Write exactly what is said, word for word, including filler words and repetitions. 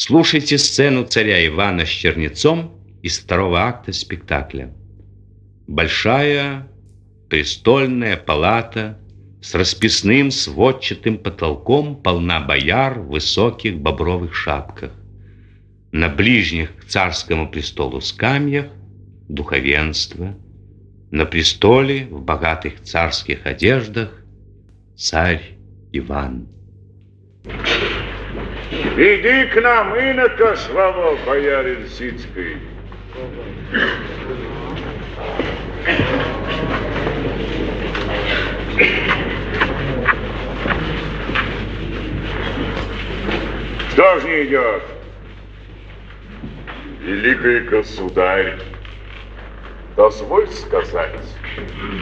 Слушайте сцену царя Ивана с чернецом из второго акта спектакля. Большая престольная палата с расписным сводчатым потолком полна бояр в высоких бобровых шапках. На ближних к царскому престолу скамьях духовенство. На престоле в богатых царских одеждах царь Иван. Иди к нам, инока слава, боярин Сицкий. Кто ж не идет? Великий государь, дозволь сказать,